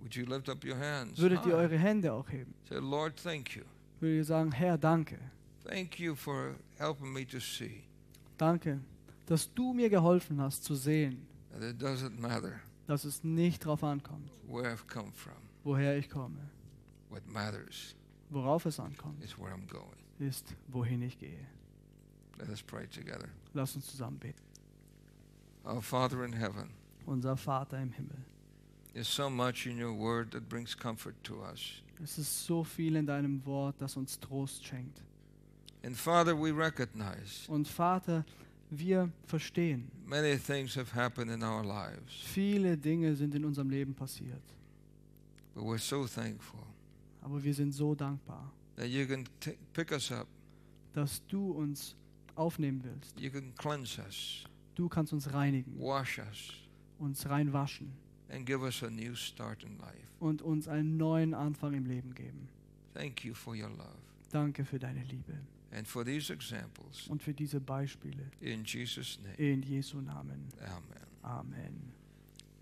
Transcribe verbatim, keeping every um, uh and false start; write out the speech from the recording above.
Would you lift up your hands? Würdet ihr high? eure Hände auch heben? Say, Lord, thank you. Würdet ihr sagen, Herr, danke. Thank you for helping me to see Danke, dass du mir geholfen hast zu sehen, that it doesn't matter dass es nicht darauf ankommt, where I've come from. woher ich komme. What matters Worauf es ankommt, is where I'm going. ist, wohin ich gehe. Let us pray together. Lass uns zusammen beten. Our Father in heaven, Unser Vater im Himmel, there's so much in your word that brings comfort to us. es ist so viel in deinem Wort, das uns Trost schenkt. And Father, we recognize Und Vater, wir verstehen, many things have happened in our lives, viele Dinge sind in unserem Leben passiert. but we're so thankful Aber wir sind so dankbar, that you can t- pick us up, dass du uns aufnehmen willst. you can cleanse us, Du kannst uns reinigen, wash us, uns reinwaschen and give us a new start in life. und uns einen neuen Anfang im Leben geben. Thank you for your love Danke für deine Liebe and for these examples. und für diese Beispiele. In Jesus' name, In Jesu Namen. amen. Amen.